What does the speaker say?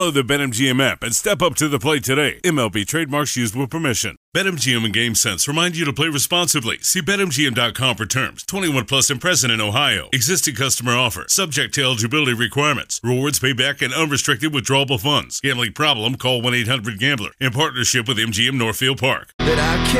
Download the BetMGM app and step up to the plate today. MLB trademarks used with permission. BetMGM and GameSense remind you to play responsibly. See BetMGM.com for terms. 21 plus and present in Ohio. Existing customer offer. Subject to eligibility requirements. Rewards payback and unrestricted withdrawable funds. Gambling problem? Call 1-800-GAMBLER. In partnership with MGM Northfield Park. That I